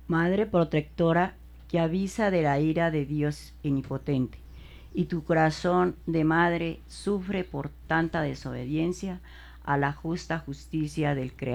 Madre protectora que avisa de la ira de Dios omnipotente, y tu corazón de madre sufre por tanta desobediencia a la justa justicia del Creador.